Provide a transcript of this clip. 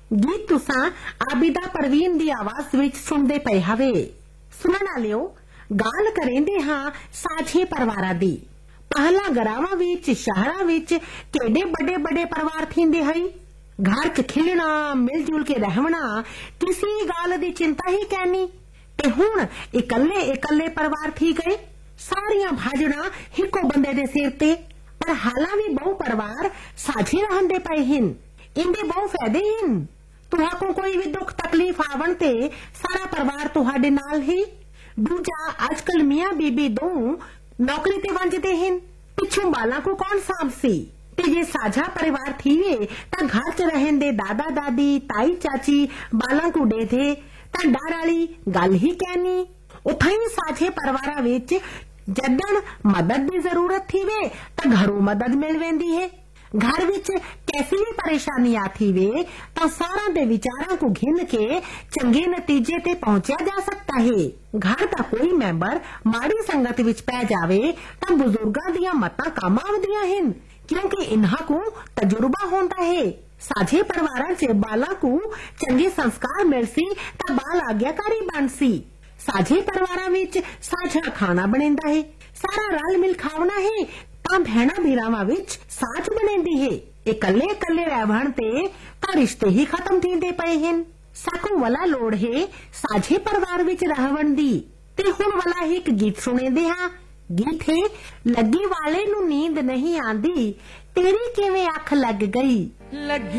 गीत तुसां आबिदा परवीन दी आवाज विच सुनदे पए हवे। सुनण वालियो, गाल करेंदे हां साझे परिवारां दी। पहला गरावां विच शहरां विच केडे बड़े बड़े परिवार थींदे हई। घर च खिलना मिल जुल के रहना किसी गाल दी चिंता ही कैनी ते हुण इकल्ले इकल्ले परिवार थी गए। सारियां भाजड़ा हिको बंदे दे सिर ते। पर हालां भी बहु परिवार साझे रहंदे पए हिन। इंदे बहु फायदे हिन। तुहाको कोई भी दुख तकलीफ आवण ते सारा परिवार तुहाडे नाल ही। दूजा, आजकल मियां बीबी दो नौकरी ते वंजदे हिन। पिछों बालां को कौन सांभसी। ते जे साझा परिवार थीवे तां घर च रहेंदे दादा दादी ताई चाची बालां को दे दे तां डर वाली गल ही कहनी। उथां ही साझे परिवारां विच जदन मदद की जरूरत थीवे तां घरों मदद मिल वेंदी है। घर विच कैसी भी परेशानी आती वे तो सारा दे विचारां को घिन के चंगे नतीजे ते पहुंचा जा सकता है। घर का कोई मैंबर माड़ी संगत विच पै जावे तो बुजुर्गां दियां मतां काम आवदियां हिन क्योंकि इन्हां को तजुर्बा होंदा है। साझे परिवारां च बालां को चंगे संस्कार मिलसी तां बाल आज्ञाकारी बनसी। साझे परिवारां विच साझा खाना बनेंदा है। सारा रल मिल खावना है तां भैणा भीरावां विच साथ बनेंदी है। इकल्ले इकल्ले रहण ते तां रिश्ते ही खत्म थींदे पए हिन। साकू वाला लोड़ है साझे परिवार विच रहण दी। ते हुण वाला एक गीत सुणेंदे हां। गीत है लगी वाले नू नींद नहीं आंदी तेरी किवें अख लग गई।